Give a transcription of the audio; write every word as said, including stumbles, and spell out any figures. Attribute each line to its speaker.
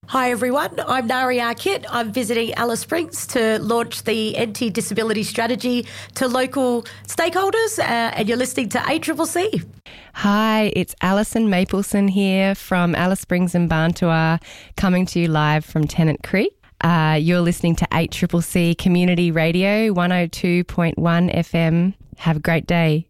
Speaker 1: Hi everyone, I'm Nari Arkit. I'm visiting Alice Springs to launch the anti-disability strategy to local stakeholders, uh, and you're listening to A C C C.
Speaker 2: Hi, it's Alison Mapleson here from Alice Springs and Barntua, coming to you live from Tennant Creek. Uh, you're listening to A C C C Community Radio one oh two point one F M. Have a great day.